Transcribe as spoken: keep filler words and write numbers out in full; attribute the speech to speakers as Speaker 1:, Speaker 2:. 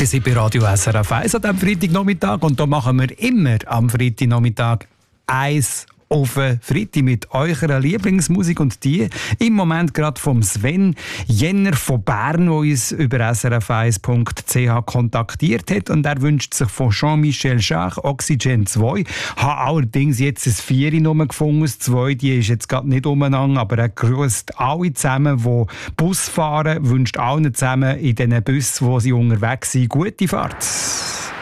Speaker 1: Wir sind bei Radio S R F eins an diesem Freitagnachmittag und da machen wir immer am Freitagnachmittag eins auf Freitag mit eurer Lieblingsmusik und die im Moment gerade vom Sven Jenner von Bern, der uns über s r f eins punkt c h kontaktiert hat und er wünscht sich von Jean-Michel Jarre Oxygen zwei. Habe allerdings jetzt ein Vieri Nummer gefunden, das zwei, die ist jetzt gerade nicht umeinander, aber er grüßt alle zusammen, die Bus fahren, wünscht allen zusammen in diesen Bussen, wo sie unterwegs sind, gute Fahrt.